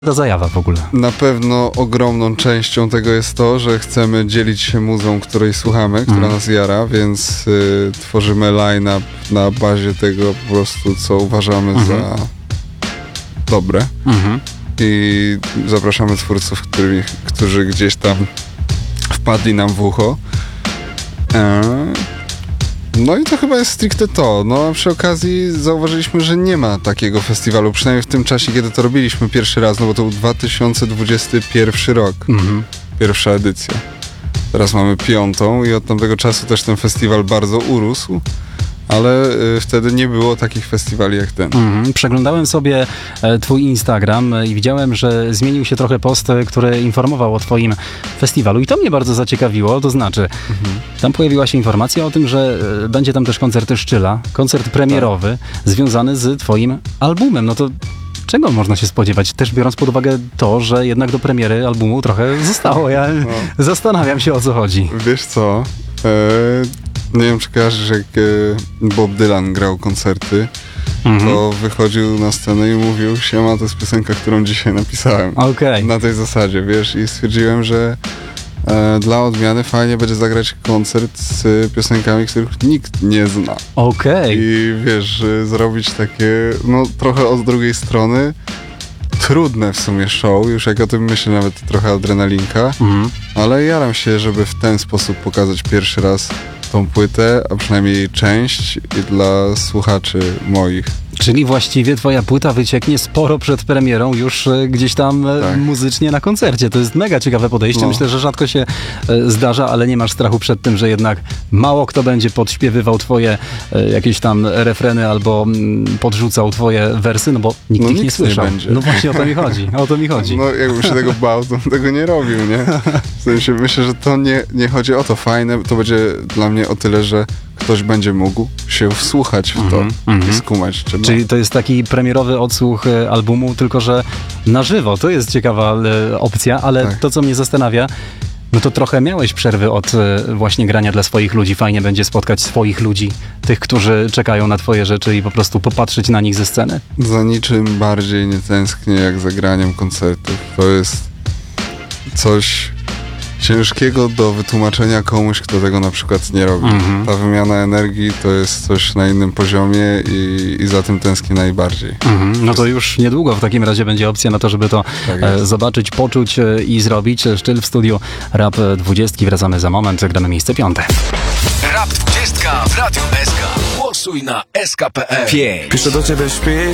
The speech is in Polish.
ta zajawa w ogóle? Na pewno ogromną częścią tego jest to, że chcemy dzielić się muzą, której słuchamy, która nas jara, więc tworzymy line-up na bazie tego po prostu, co uważamy za dobre. I zapraszamy twórców, którzy gdzieś tam wpadli nam w ucho. No i to chyba jest stricte to. No a przy okazji zauważyliśmy, że nie ma takiego festiwalu, przynajmniej w tym czasie, kiedy to robiliśmy pierwszy raz, no bo to był 2021 rok. Pierwsza edycja. Teraz mamy 5. i od tamtego czasu też ten festiwal bardzo urósł, ale wtedy nie było takich festiwali jak ten. Przeglądałem sobie twój Instagram i widziałem, że zmienił się trochę post, który informował o twoim festiwalu i to mnie bardzo zaciekawiło, to znaczy tam pojawiła się informacja o tym, że będzie tam też koncert Szczyla, koncert premierowy związany z twoim albumem. No to czego można się spodziewać? Też biorąc pod uwagę to, że jednak do premiery albumu trochę zostało. Ja zastanawiam się, o co chodzi. Wiesz co? Nie wiem, czy kojarzysz, jak Bob Dylan grał koncerty, to wychodził na scenę i mówił: siema, to jest piosenka, którą dzisiaj napisałem. Na tej zasadzie, wiesz, i stwierdziłem, że dla odmiany fajnie będzie zagrać koncert z piosenkami, których nikt nie zna. I wiesz, zrobić takie, no trochę od drugiej strony, trudne w sumie show, już jak o tym myślę, nawet trochę adrenalinka, ale jaram się, żeby w ten sposób pokazać pierwszy raz tą płytę, a przynajmniej część dla słuchaczy moich. Czyli właściwie twoja płyta wycieknie sporo przed premierą już gdzieś tam muzycznie na koncercie. To jest mega ciekawe podejście. Myślę, że rzadko się zdarza, ale nie masz strachu przed tym, że jednak mało kto będzie podśpiewywał twoje jakieś tam refreny albo podrzucał twoje wersy, no bo nikt ich nie słyszał. No właśnie o to mi chodzi. No jakbym się tego bał, to bym tego nie robił, nie? W sensie myślę, że to nie chodzi o to. Fajne to będzie dla mnie o tyle, że ktoś będzie mógł się wsłuchać w to i skumać. Czyli to jest taki premierowy odsłuch albumu, tylko że na żywo. To jest ciekawa opcja, ale to, co mnie zastanawia, no to trochę miałeś przerwy od właśnie grania dla swoich ludzi. Fajnie będzie spotkać swoich ludzi, tych, którzy czekają na twoje rzeczy i po prostu popatrzeć na nich ze sceny. Za niczym bardziej nie tęsknię jak za graniem koncertów. To jest coś ciężkiego do wytłumaczenia komuś, kto tego na przykład nie robi. Ta wymiana energii to jest coś na innym poziomie i za tym tęsknię najbardziej. No to już niedługo w takim razie będzie opcja na to, żeby to zobaczyć, poczuć i zrobić. Szczyl w studiu Rap 20. Wracamy za moment, gramy miejsce 5. Rap 20 w Radiu SK. Głosuj na SK.pl. Piszę do ciebie, śpisz.